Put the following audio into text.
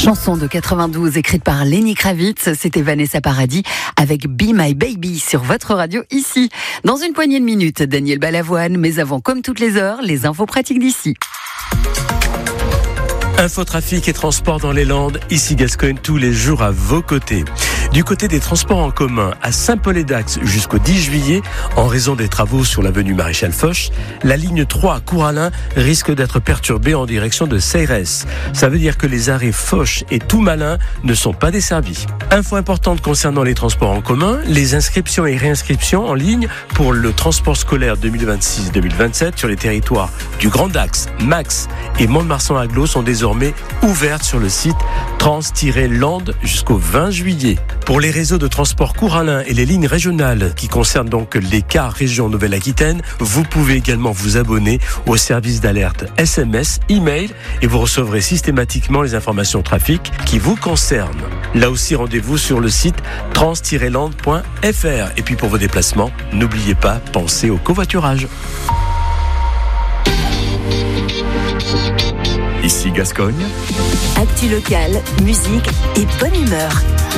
Chanson de 92 écrite par Lenny Kravitz, c'était Vanessa Paradis avec Be My Baby sur votre radio ici. Dans une poignée de minutes, Daniel Balavoine, mais avant comme toutes les heures, les infos pratiques d'ici. Infotrafic et transport dans les Landes, ici Gascogne, tous les jours à vos côtés. Du côté des transports en commun, à Saint-Paul-et-Dax jusqu'au 10 juillet, en raison des travaux sur l'avenue Maréchal Foch, la ligne 3 à Couralin risque d'être perturbée en direction de Ceyres. Ça veut dire que les arrêts Foch et Toumalin ne sont pas desservis. Info importante concernant les transports en commun, les inscriptions et réinscriptions en ligne pour le transport scolaire 2026-2027 sur les territoires du Grand Dax, Max et Mont-de-Marsan-Aglo sont désormais ouvertes sur le site trans-land jusqu'au 20 juillet. Pour les réseaux de transport Couralin et les lignes régionales qui concernent donc les cars région Nouvelle-Aquitaine, vous pouvez également vous abonner au service d'alerte SMS, email et vous recevrez systématiquement les informations trafic qui vous concernent. Là aussi, rendez-vous sur le site trans-land.fr. Et puis pour vos déplacements, n'oubliez pas, pensez au covoiturage. Ici Gascogne. Actu locale, musique et bonne humeur.